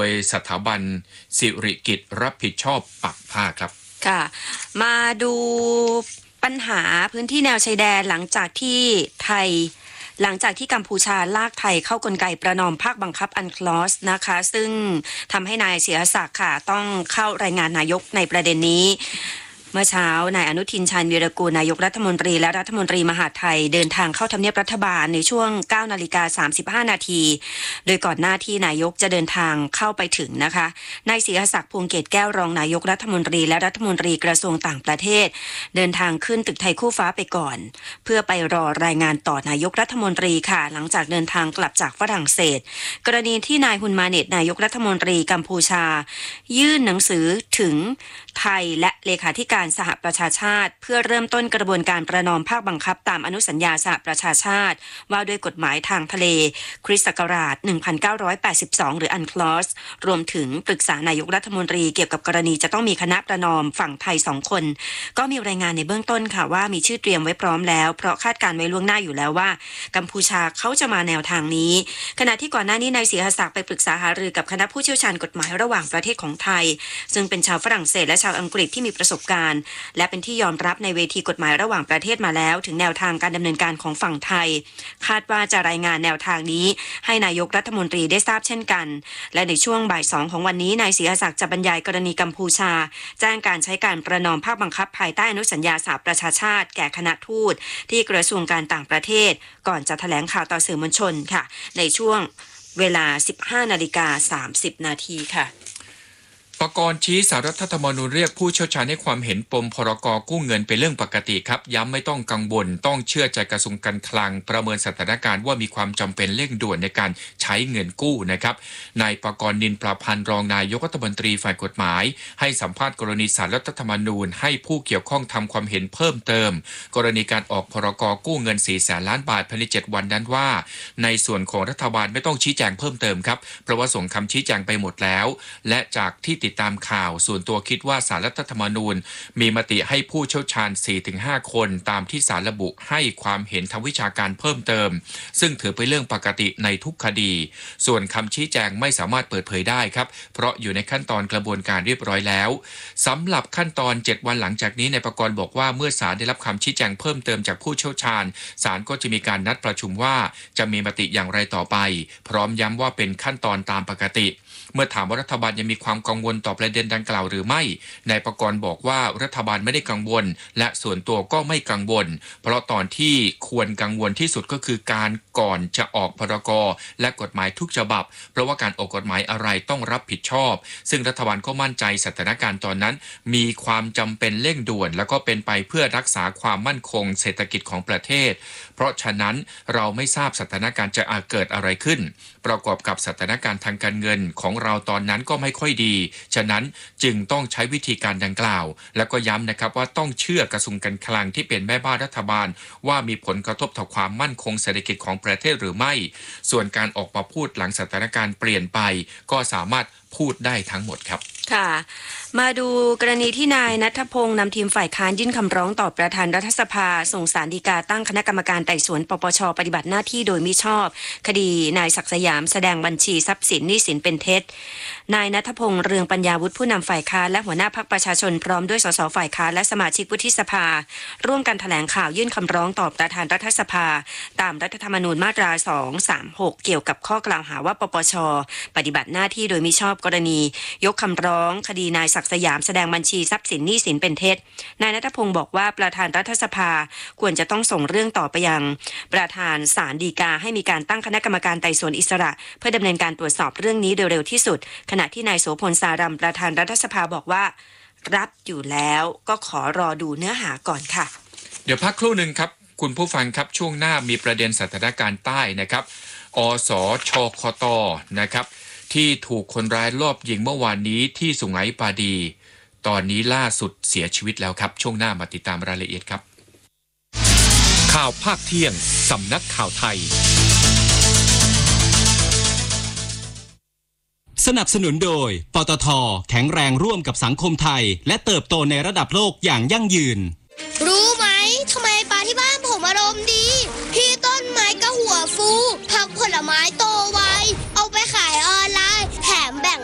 ยสถาบันสิริกิติ์รับผิดชอบปักผ้าครับค่ะมาดูปัญหาพื้นที่แนวชายแดนหลังจากที่กัมพูชาลากไทยเข้ากลไกประนอมภาคบังคับอันคลอสนะคะซึ่งทำให้นายเสียศักดิ์ค่ะต้องเข้ารายงานนายกในประเด็นนี้เมื่อเช้านายอนุทินชาญวีรกูลนายกรัฐมนตรีและรัฐมนตรีมหาดไทยเดินทางเข้าทำเนียบรัฐบาลในช่วง 9:35 นาทีโดยก่อนหน้าที่นายกจะเดินทางเข้าไปถึงนะคะนายศิรศักดิ์พวงเกตแก้วรองนายกรัฐมนตรีและรัฐมนตรีกระทรวงต่างประเทศเดินทางขึ้นตึกไทยคู่ฟ้าไปก่อนเพื่อไปรอรายงานต่อนายกรัฐมนตรีค่ะหลังจากเดินทางกลับจากฝรั่งเศสกรณีที่นายฮุนมาเนตนายกรัฐมนตรีกัมพูชายื่นหนังสือถึงไทยและเลขาธิการสหประชาชาติเพื่อเริ่มต้นกระบวนการประนอมภาคบังคับตามอนุสัญญาสหประชาชาติว่าด้วยกฎหมายทางทะเลคริสต์ศักราช 1982 หรืออันคลอสรวมถึงปรึกษานายกรัฐมนตรีเกี่ยวกับกรณีจะต้องมีคณะประนอมฝั่งไทย2คนก็มีรายงานในเบื้องต้นค่ะว่ามีชื่อเตรียมไว้พร้อมแล้วเพราะคาดการไว้ล่วงหน้าอยู่แล้วว่ากัมพูชาเขาจะมาแนวทางนี้ขณะที่ก่อนหน้านี้นายศิรศักดิ์ไปปรึกษาหารือกับคณะผู้เชี่ยวชาญกฎหมายระหว่างประเทศของไทยซึ่งเป็นชาวฝรั่งเศสและชาวอังกฤษที่มีประสบการณ์และเป็นที่ยอมรับในเวทีกฎหมายระหว่างประเทศมาแล้วถึงแนวทางการดำเนินการของฝั่งไทยคาดว่าจะรายงานแนวทางนี้ให้นายกรัฐมนตรีได้ทราบเช่นกันและในช่วงบ่าย2ของวันนี้นายศิรศักดิ์จะบรรยายกรณีกัมพูชาแจ้งการใช้การประนอมภาคบังคับภายใต้อนุสัญญาสหประชาชาติแก่คณะทูตที่กระทรวงการต่างประเทศก่อนจะแถลงข่าวต่อสื่อมวลชนค่ะในช่วงเวลา 15:30 นาทีค่ะปกรณ์ชี้สารรัฐธรรมนูญเรียกผู้เชี่ยวชาญให้ความเห็นปมพรก.กู้เงินเป็นเรื่องปกติครับย้ำไม่ต้องกังวลต้องเชื่อใจกระทรวงการคลังประเมินสถานการณ์ว่ามีความจำเป็นเร่งด่วนในการใช้เงินกู้นะครับนายปกรณ์นินประพันธ์รองนายกรัฐมนตรีฝ่ายกฎหมายให้สัมภาษณ์กรณีสารรัฐธรรมนูญให้ผู้เกี่ยวข้องทำความเห็นเพิ่มเติมกรณีการออกพรก.กู้เงิน 400,000 ล้านบาทภายใน7 วันนั้นว่าในส่วนของรัฐบาลไม่ต้องชี้แจงเพิ่มเติมครับเพราะว่าส่งคำชี้แจงไปหมดแล้วและจากที่ติดตามข่าวส่วนตัวคิดว่าศาลรัฐธรรมนูญมีมติให้ผู้เชี่ยวชาญ 4-5 คนตามที่ศาลระบุให้ความเห็นทางวิชาการเพิ่มเติมซึ่งถือเป็นเรื่องปกติในทุกคดีส่วนคำชี้แจงไม่สามารถเปิดเผยได้ครับเพราะอยู่ในขั้นตอนกระบวนการเรียบร้อยแล้วสำหรับขั้นตอน7 วันหลังจากนี้นายปกรณ์บอกว่าเมื่อศาลได้รับคำชี้แจงเพิ่มเติมจากผู้เชี่ยวชาญศาลก็จะมีการนัดประชุมว่าจะมีมติอย่างไรต่อไปพร้อมย้ำว่าเป็นขั้นตอนตามปกติเมื่อถามว่ารัฐบาลยังมีความกังวลต่อประเด็นดังกล่าวหรือไม่นายปกรณ์บอกว่ารัฐบาลไม่ได้กังวลและส่วนตัวก็ไม่กังวลเพราะตอนที่ควรกังวลที่สุดก็คือการก่อนจะออกพรก.และกฎหมายทุกฉบับเพราะว่าการออกกฎหมายอะไรต้องรับผิดชอบซึ่งรัฐบาลก็มั่นใจสถานการณ์ตอนนั้นมีความจำเป็นเร่งด่วนแล้วก็เป็นไปเพื่อรักษาความมั่นคงเศรษฐกิจของประเทศเพราะฉะนั้นเราไม่ทราบสถานการณ์จะเกิดอะไรขึ้นประกอบกับสถานการณ์ทางการเงินของเราตอนนั้นก็ไม่ค่อยดีฉะนั้นจึงต้องใช้วิธีการดังกล่าวแล้วก็ย้ำนะครับว่าต้องเชื่อกระทรวงการคลังที่เป็นแม่บ้านรัฐบาลว่ามีผลกระทบต่อความมั่นคงเศรษฐกิจของประเทศหรือไม่ส่วนการออกมาพูดหลังสถานการณ์เปลี่ยนไปก็สามารถพูดได้ทั้งหมดครับค่ะมาดูกรณีที่นายณัฐพงษ์นำทีมฝ่ายค้านยื่นคำร้องต่อประธานรัฐสภาส่งศาลฎีกาตั้งคณะกรรมการไต่สวนปปช.ปฏิบัติหน้าที่โดยมิชอบคดีนายศักดิ์สยามแสดงบัญชีทรัพย์สินหนี้สินเป็นเท็จนายณัฐพงษ์เรืองปัญญาวุฒิผู้นำฝ่ายค้านและหัวหน้าพรรคประชาชนพร้อมด้วยสสฝ่ายค้านและสมาชิกวุฒิสภาร่วมกันแถลงข่าวยื่นคำร้องต่อประธานรัฐสภาตามรัฐธรรมนูญมาตรา 236 เกี่ยวกับข้อกล่าวหาว่าปปช.ปฏิบัติหน้าที่โดยมิชอบกรณียกคำร้องคดีนายศักดิ์สยามแสดงบัญชีทรัพย์สินหนี้สินเป็นเท็จนายณัฐพงศ์บอกว่าประธานรัฐสภาควรจะต้องส่งเรื่องต่อไปยังประธานศาลฎีกาให้มีการตั้งคณะกรรมการไต่สวนอิสระเพื่อดำเนินการตรวจสอบเรื่องนี้โดยเร็วที่สุดขณะที่นายโสพลสารัมประธานรัฐสภาบอกว่ารับอยู่แล้วก็ขอรอดูเนื้อหาก่อนค่ะเดี๋ยวพักครู่หนึ่งครับคุณผู้ฟังครับช่วงหน้ามีประเด็นสถานการณ์ใต้นะครับอสชคตนะครับที่ถูกคนร้ายลอบยิงเมื่อวานนี้ที่สุไหงปาดีตอนนี้ล่าสุดเสียชีวิตแล้วครับช่วงหน้ามาติดตามรายละเอียดครับข่าวภาคเที่ยงสำนักข่าวไทยสนับสนุนโดยปตท.แข็งแรงร่วมกับสังคมไทยและเติบโตในระดับโลกอย่างยั่งยืนรู้ไหม